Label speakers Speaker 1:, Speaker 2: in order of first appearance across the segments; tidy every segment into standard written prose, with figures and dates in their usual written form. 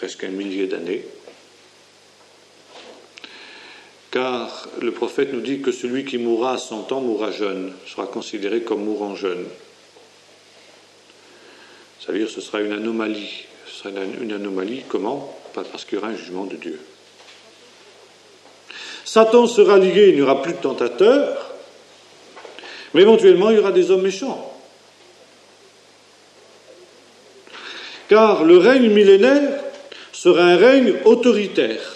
Speaker 1: presque 1 millier d'années, car le prophète nous dit que celui qui mourra à 100 ans mourra jeune, sera considéré comme mourant jeune. C'est-à-dire que ce sera une anomalie. Ce sera une anomalie, comment? Pas parce qu'il y aura un jugement de Dieu. Satan sera lié, il n'y aura plus de tentateurs, mais éventuellement il y aura des hommes méchants. Car le règne millénaire sera un règne autoritaire.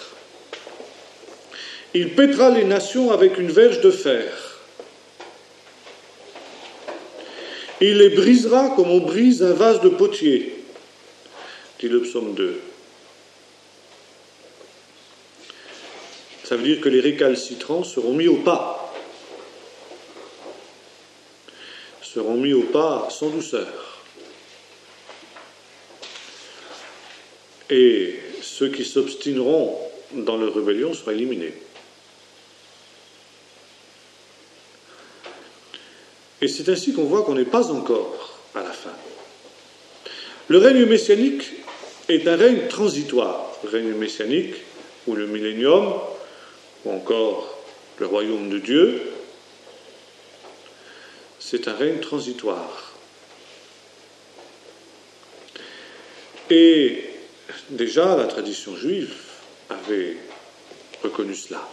Speaker 1: Il pètera les nations avec une verge de fer. Il les brisera comme on brise un vase de potier, dit le psaume 2. Ça veut dire que les récalcitrants seront mis au pas. Seront mis au pas sans douceur. Et ceux qui s'obstineront dans leur rébellion seront éliminés. Et c'est ainsi qu'on voit qu'on n'est pas encore à la fin. Le règne messianique est un règne transitoire. Le règne messianique, ou le millénium, ou encore le royaume de Dieu, c'est un règne transitoire. Et déjà, la tradition juive avait reconnu cela.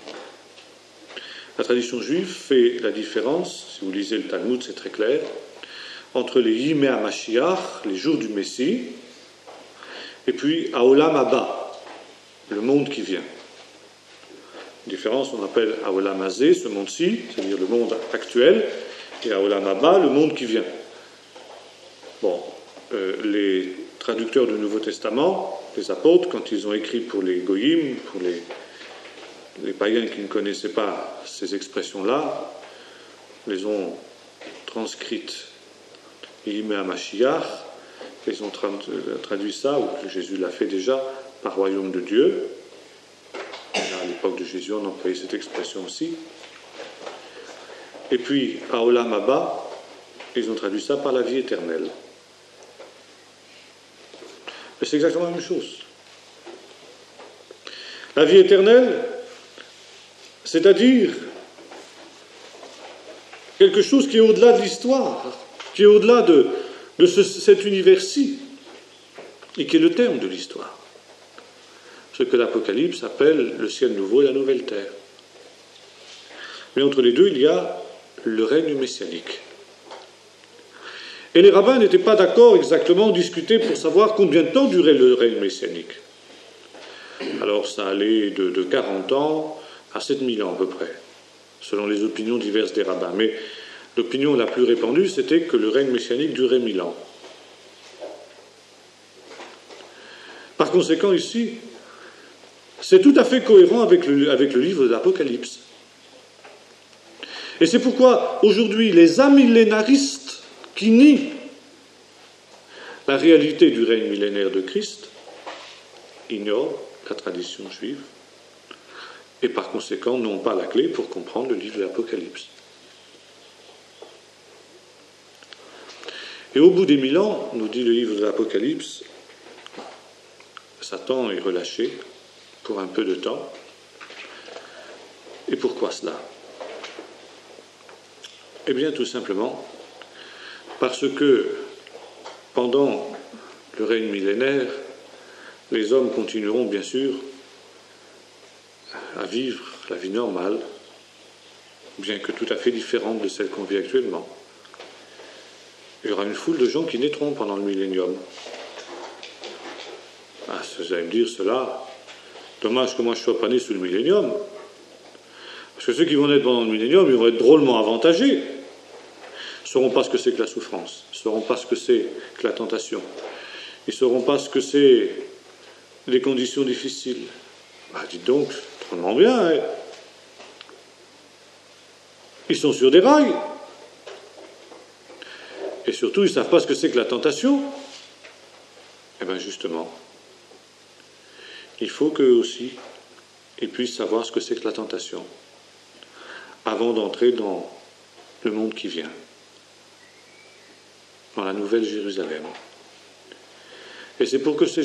Speaker 1: La tradition juive fait la différence, si vous lisez le Talmud, c'est très clair, entre les Yimei HaMashiach, les jours du Messie, et puis Haolam Haba, le monde qui vient. La différence, on appelle Haolam Hazé, ce monde-ci, c'est-à-dire le monde actuel, et Haolam Haba, le monde qui vient. Bon, les traducteurs du Nouveau Testament, les apôtres, quand ils ont écrit pour les Goyim, pour les païens qui ne connaissaient pas ces expressions-là, les ont transcrites. Yimei HaMashiach, ils ont traduit ça, ou Jésus l'a fait déjà, par royaume de Dieu. À l'époque de Jésus, on employait cette expression aussi. Et puis, Haolam Haba, ils ont traduit ça par la vie éternelle. Mais c'est exactement la même chose. La vie éternelle, c'est-à-dire quelque chose qui est au-delà de l'histoire, qui est au-delà de cet univers-ci, et qui est le terme de l'histoire. Ce que l'Apocalypse appelle le ciel nouveau et la nouvelle terre. Mais entre les deux, il y a le règne messianique. Et les rabbins n'étaient pas d'accord exactement, discuter pour savoir combien de temps durait le règne messianique. Alors ça allait de 40 ans à 7000 ans à peu près, selon les opinions diverses des rabbins. Mais l'opinion la plus répandue, c'était que le règne messianique durait 1000 ans. Par conséquent, ici, c'est tout à fait cohérent avec le livre de l'Apocalypse. Et c'est pourquoi, aujourd'hui, les amillénaristes qui nient la réalité du règne millénaire de Christ ignorent la tradition juive et par conséquent n'ont pas la clé pour comprendre le livre de l'Apocalypse. Et au bout des 1000 ans, nous dit le livre de l'Apocalypse, Satan est relâché pour un peu de temps. Et pourquoi cela? Eh bien, tout simplement parce que pendant le règne millénaire, les hommes continueront bien sûr à vivre la vie normale, bien que tout à fait différente de celle qu'on vit actuellement. Il y aura une foule de gens qui naîtront pendant le millénium. Ah, vous allez me dire cela, dommage que moi je ne sois pas né sous le millénium, parce que ceux qui vont naître pendant le millénium, ils vont être drôlement avantagés. Ils ne sauront pas ce que c'est que la souffrance, ils ne sauront pas ce que c'est que la tentation, ils ne sauront pas ce que c'est les conditions difficiles. Bah, dites donc, drôlement bien, hein. Ils sont sur des rails. Et surtout, ils ne savent pas ce que c'est que la tentation. Eh bien, justement, il faut qu'eux aussi, ils puissent savoir ce que c'est que la tentation, avant d'entrer dans le monde qui vient, dans la nouvelle Jérusalem. Et c'est pour que ces